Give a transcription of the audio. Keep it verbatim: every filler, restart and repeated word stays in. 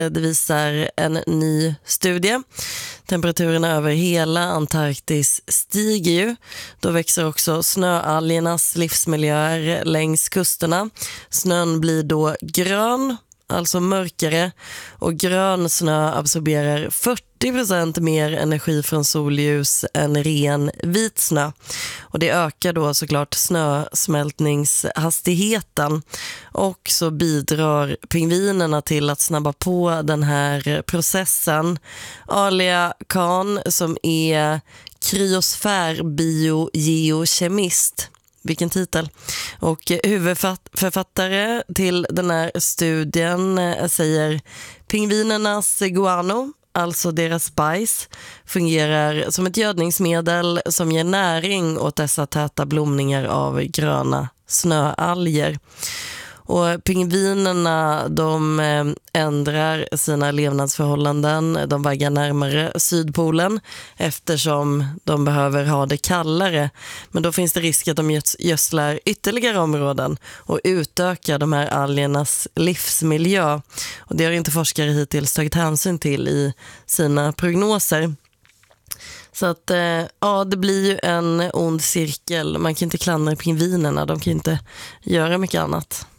Det visar en ny studie. Temperaturen över hela Antarktis stiger ju. Då växer också snöalgernas livsmiljöer längs kusterna. Snön blir då grön, alltså mörkare, och grön snö absorberar fyrtio procent mer energi från solljus än ren vit snö. Och det ökar då såklart snösmältningshastigheten, och så bidrar pingvinerna till att snabba på den här processen. Alia Khan, som är kryosfärbiogeokemist, vilken titel, och huvudförfattare till den här studien, säger: pingvinernas guano, alltså deras bajs, fungerar som ett gödningsmedel som ger näring åt dessa täta blomningar av gröna snöalger. Och pingvinerna, de ändrar sina levnadsförhållanden, de vaggar närmare Sydpolen eftersom de behöver ha det kallare. Men då finns det risk att de gödslar ytterligare områden och utökar de här algernas livsmiljö. Och det har inte forskare hittills tagit hänsyn till i sina prognoser. Så att ja, det blir ju en ond cirkel. Man kan inte klandra pingvinerna, de kan inte göra mycket annat.